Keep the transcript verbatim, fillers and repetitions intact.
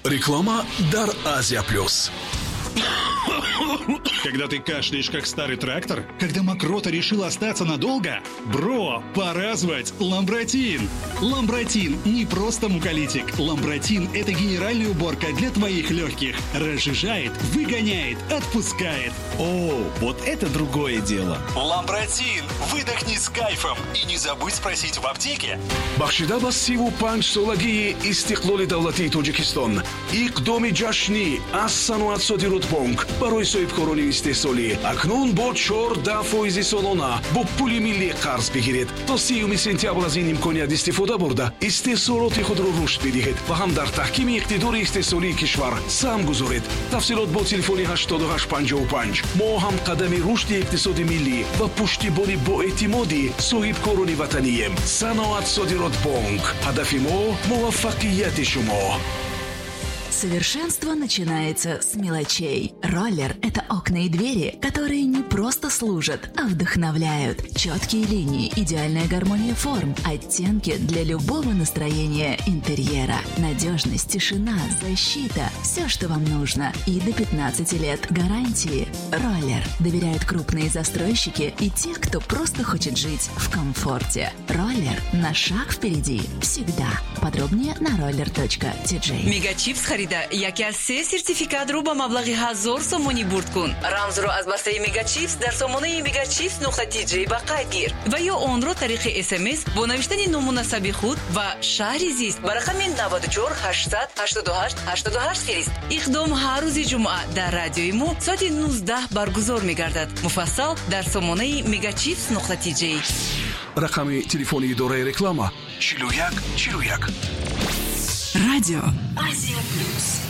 Реклама дар Азия Плюс. Когда ты кашляешь, как старый трактор? Когда мокрота решила остаться надолго? Бро, пора звать Ламбротин. Ламбротин не просто муколитик. Ламбротин – это генеральная уборка для твоих легких. Разжижает, выгоняет, отпускает. О, вот это другое дело. Ламбротин. Выдохни с кайфом. И не забудь спросить в аптеке. бахшида ба сиву панҷ солагии истиқлоли давлатии Тоҷикистон. иқдоми ҷашнӣ аз Саноатсодиротбонк барои соҳибкорони истеҳсолӣ акнун бо чордаҳ фоизи солона бо пули миллӣ қарз бигиред. То сеюми сентябр аз ин имконият истифода бурда истеҳсолоти худро рушд бидиҳед ва ҳам дар таҳкими иқтидори истеҳсолии кишвар саҳм гузоред. Тафсилот бо телефони ҳаштод ҳашт панҷоҳу панҷ. мо ҳам қадами рушди иқтисоди миллӣ ва пуштибони боэътимоди соҳибкорони ватанием. Саноатсодиротбонк. ҳадафи мо муваффақияти шумо. Совершенство начинается с мелочей. Роллер – это окна и двери, которые не просто служат, а вдохновляют. Четкие линии, идеальная гармония форм, оттенки для любого настроения интерьера. Надежность, тишина, защита – все, что вам нужно. И до пятнадцати лет гарантии. Роллер доверяют крупные застройщики и те, кто просто хочет жить в комфорте. Роллер – на шаг впереди. Всегда. Подробнее на roller точка ти джей. Мегачипс харида яке аз се сертификатро ба маблағи ҳазор сомонӣ бурд кун. Рамзро аз бастаи Мегачипс дар сомонаи мегачипс нуқта ти джей ба қайд гир ва ё онро тариқи эс эм эс бо навиштани ному насаби худ ва шаҳри зист ба рақами навод и чор ҳаштсад ҳаштоду ҳашт ҳаштоду ҳашт фирист. Иқдом ҳар рӯзи ҷумъа дар радиои мо соати нуздаҳ баргузор мегардад. Муфассал дар сомонаи мегачипс нуқта ти джей. рақами телефони идораи реклама чилу як чилу як. Радио Азия Плюс.